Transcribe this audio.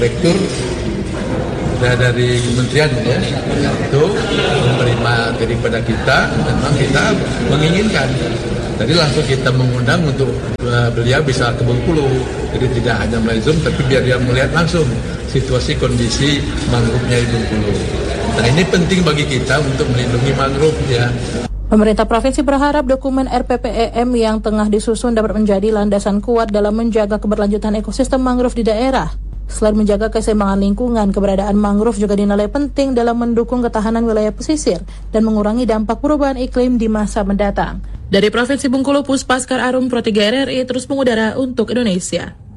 Direktur dari kementerian ya, itu menerima daripada kita, memang kita menginginkan. Tadi langsung kita mengundang untuk beliau bisa ke Bengkulu, jadi tidak hanya melalui Zoom, tapi biar dia melihat langsung situasi kondisi mangrove-nya di Bengkulu. Nah ini penting bagi kita untuk melindungi mangrove ya. Pemerintah provinsi berharap dokumen RPPEM yang tengah disusun dapat menjadi landasan kuat dalam menjaga keberlanjutan ekosistem mangrove di daerah. Selain menjaga keseimbangan lingkungan, keberadaan mangrove juga dinilai penting dalam mendukung ketahanan wilayah pesisir dan mengurangi dampak perubahan iklim di masa mendatang. Dari Provinsi Bengkulu, Puspaskar Arum Pro 3 RRI terus mengudara untuk Indonesia.